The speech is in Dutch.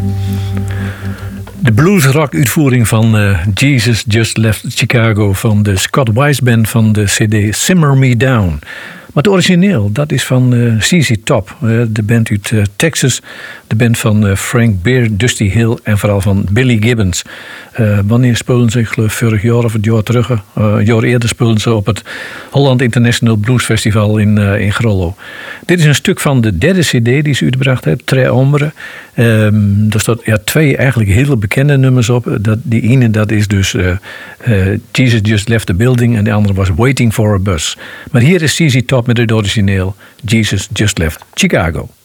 De bluesrock uitvoering van Jesus Just Left Chicago van de Scott Weiss Band van de cd Simmer Me Down. Maar het origineel, dat is van ZZ Top, de band uit Texas. De band van Frank Beard, Dusty Hill en vooral van Billy Gibbons. Wanneer speelden ze? Ik geloof vorig jaar of het jaar terug. Een jaar eerder speelden ze op het Holland International Blues Festival in Grollo. Dit is een stuk van de derde cd die ze uitgebracht heeft, Tres Ombre. Daar staat twee eigenlijk hele bekende nummers op. Die ene dat is dus Jesus Just Left the Building en de andere was Waiting for a Bus. Maar hier is ZZ Top met het origineel Jesus Just Left Chicago.